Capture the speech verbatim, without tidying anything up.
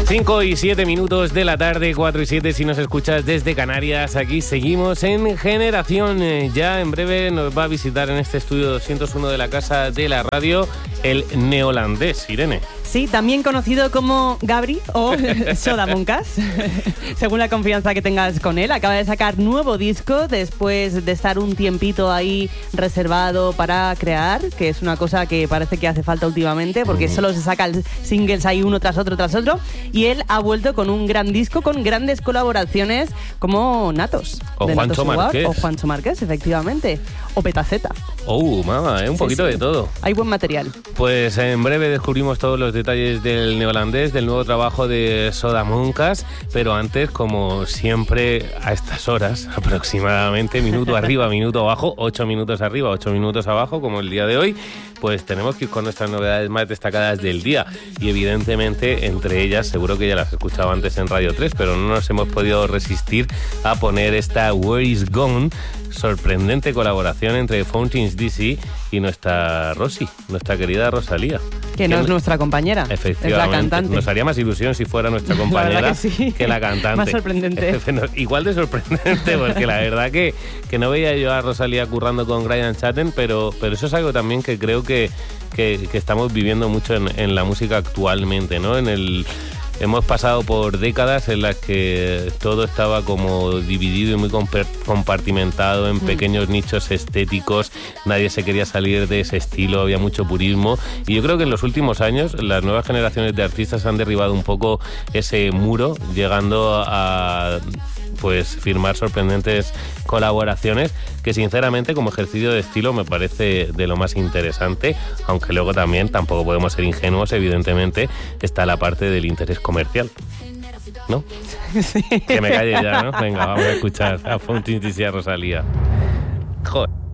cinco y siete minutos de la tarde, cuatro y siete si nos escuchas desde Canarias. Aquí seguimos en Generación. Ya en breve nos va a visitar en este estudio doscientos uno de la Casa de la Radio el neolandés, Irene. Sí, también conocido como Gabri o Sodamonkas, según la confianza que tengas con él. Acaba de sacar nuevo disco después de estar un tiempito ahí reservado para crear, que es una cosa que parece que hace falta últimamente, porque mm. solo se sacan singles ahí uno tras otro tras otro. Y él ha vuelto con un gran disco, con grandes colaboraciones como Natos. O Juancho Márquez. O Juancho Márquez, efectivamente. O Petaceta. Oh, mamá, ¿eh? un sí, poquito sí. de todo. Hay buen material. Pues en breve descubrimos todos los detalles del neolandés, del nuevo trabajo de Sodamonkas, pero antes, como siempre, a estas horas, aproximadamente, minuto arriba, minuto abajo, ocho minutos arriba, ocho minutos abajo, como el día de hoy, pues tenemos que ir con nuestras novedades más destacadas del día. Y evidentemente, entre ellas, seguro que ya las he escuchado antes en Radio tres, pero no nos hemos podido resistir a poner esta Where Is Gone, sorprendente colaboración entre Fountains D C y nuestra Rosy, nuestra querida Rosalía. Que no es nuestra compañera, efectivamente, es la cantante. Nos haría más ilusión si fuera nuestra compañera la que, sí. que la cantante. Más sorprendente. Igual de sorprendente, porque la verdad que, que no veía yo a Rosalía currando con Ryan Chatten, pero, pero eso es algo también que creo que, que, que estamos viviendo mucho en, en la música actualmente, ¿no? En el... Hemos pasado por décadas en las que todo estaba como dividido y muy compartimentado en pequeños nichos estéticos. Nadie se quería salir de ese estilo, había mucho purismo. Y yo creo que en los últimos años las nuevas generaciones de artistas han derribado un poco ese muro, llegando a pues firmar sorprendentes colaboraciones que sinceramente como ejercicio de estilo me parece de lo más interesante, aunque luego también tampoco podemos ser ingenuos, evidentemente está la parte del interés comercial, ¿no? Sí. Que me calle ya, ¿no? Venga, vamos a escuchar a Fountains D C y a Rosalía. Joder.